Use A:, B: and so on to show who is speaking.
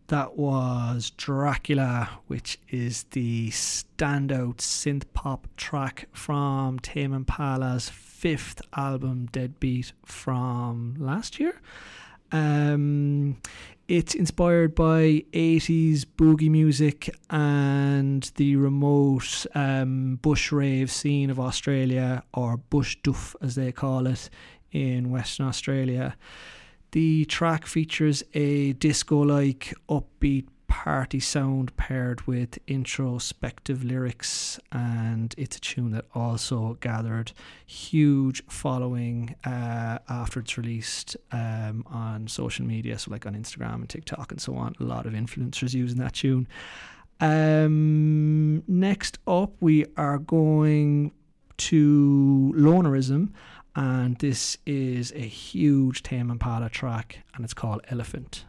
A: that was Dracula, which is the standout synth pop track from Tame Impala's 5th album, Deadbeat, from last year. It's inspired by 80s boogie music and the remote bush rave scene of Australia, or bush duff as they call it in Western Australia. The track features a disco-like upbeat party sound paired with introspective lyrics, and it's a tune that also gathered huge following after it's released on social media, so like on Instagram and TikTok and so on. A lot of influencers using that tune. Next up, we are going to Lonerism, and this is a huge Tame Impala track, and it's called Elephant.